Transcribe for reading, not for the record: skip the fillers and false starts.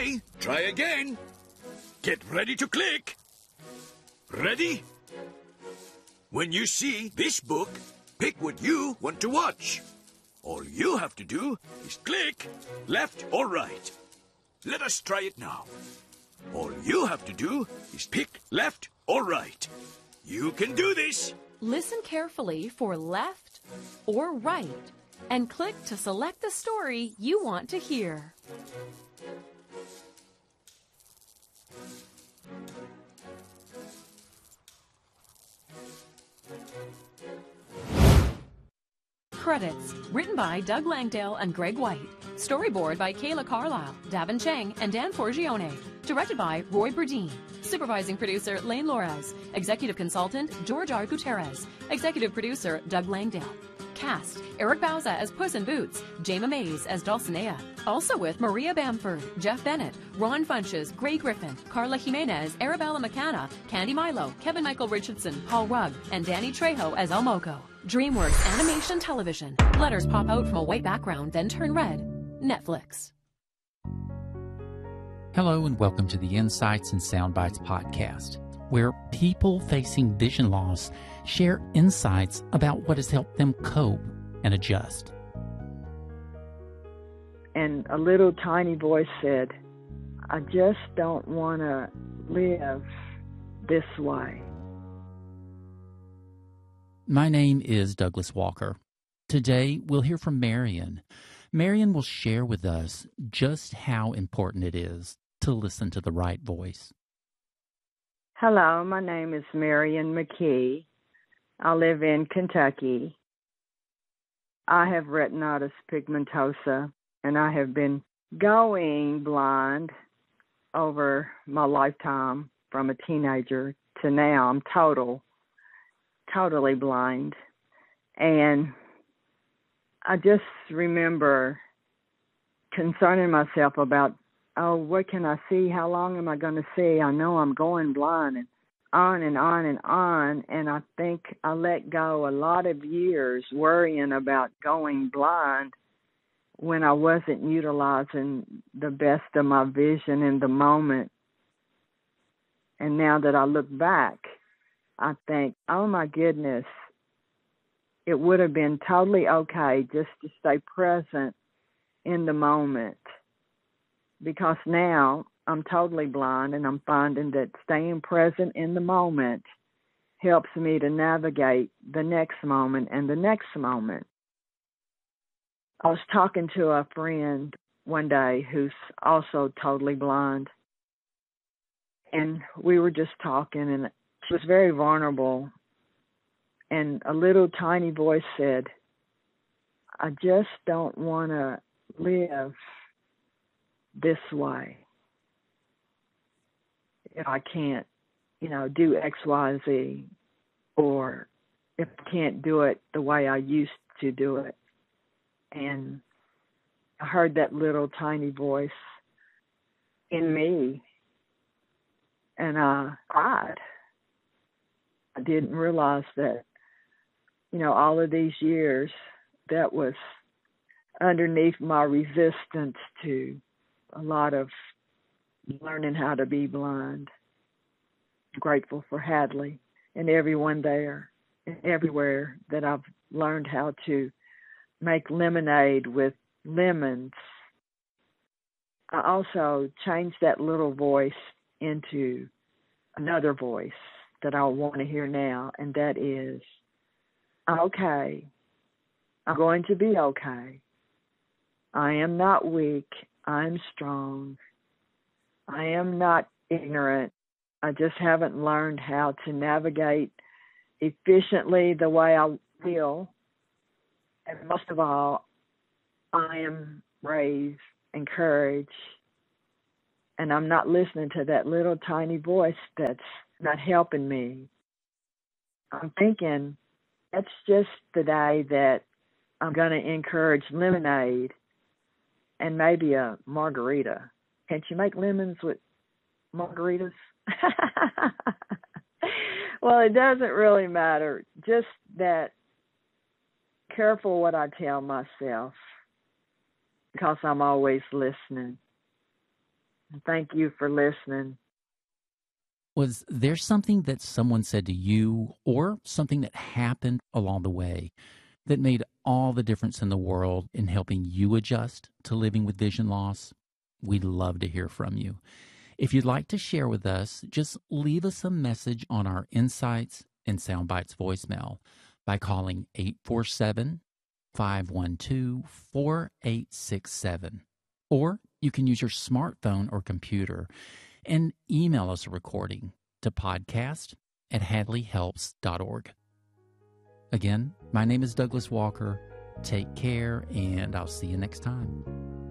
Okay, try again. Get ready to click. Ready? When you see this book, pick what you want to watch. All you have to do is click left or right. Let us try it now. All you have to do is pick left or right. You can do this. Listen carefully for left or right and click to select the story you want to hear. Credits. Written by Doug Langdale and Greg White. Storyboard by Kayla Carlisle, Davin Cheng, and Dan Forgione. Directed by Roy Burdine. Supervising producer Lane Lores. Executive consultant George R. Gutierrez. Executive producer Doug Langdale. Cast: Eric Bauza as Puss in Boots, Jama Mays as Dulcinea. Also with Maria Bamford, Jeff Bennett, Ron Funches, Gray Griffin, Carla Jimenez, Arabella McCanna, Candy Milo, Kevin Michael Richardson, Paul Rugg, and Danny Trejo as Elmoco. DreamWorks Animation Television. Letters pop out from a white background, then turn red. Netflix. Hello and welcome to the Insights and Soundbites podcast, where people facing vision loss share insights about what has helped them cope and adjust. And a little tiny voice said, I just don't want to live this way. My name is Douglas Walker. Today, we'll hear from Marion. Marion will share with us just how important it is to listen to the right voice. Hello, my name is Marion McKee. I live in Kentucky. I have retinitis pigmentosa, and I have been going blind over my lifetime from a teenager to now. I'm totally blind. And I just remember concerning myself about, oh, what can I see? How long am I going to see? I know I'm going blind, and on and on and on. And I think I let go a lot of years worrying about going blind when I wasn't utilizing the best of my vision in the moment. And now that I look back, I think, oh my goodness, it would have been totally okay just to stay present in the moment. Because now I'm totally blind, and I'm finding that staying present in the moment helps me to navigate the next moment and the next moment. I was talking to a friend one day who's also totally blind, and we were just talking, and she was very vulnerable, and a little tiny voice said, I just don't want to live this way. If I can't, do X, Y, Z, or if I can't do it the way I used to do it. And I heard that little tiny voice in me, and I cried. I didn't realize that, all of these years, that was underneath my resistance to a lot of learning how to be blind. I'm grateful for Hadley and everyone there and everywhere that I've learned how to make lemonade with lemons. I also changed that little voice into another voice that I want to hear now, and that is, okay, I'm going to be okay. I am not weak. I'm strong. I am not ignorant. I just haven't learned how to navigate efficiently the way I will. And most of all, I am brave, encouraged, and I'm not listening to that little tiny voice that's not helping me. I'm thinking that's just the day that I'm going to encourage lemonade and maybe a margarita. Can't you make lemons with margaritas? Well, it doesn't really matter. Just that careful what I tell myself, because I'm always listening. Thank you for listening. Was there something that someone said to you or something that happened along the way that made all the difference in the world in helping you adjust to living with vision loss? We'd love to hear from you. If you'd like to share with us, just leave us a message on our Insights and Soundbites voicemail by calling 847-512-4867. Or you can use your smartphone or computer and email us a recording to podcast@hadleyhelps.org. Again, my name is Douglas Walker. Take care, and I'll see you next time.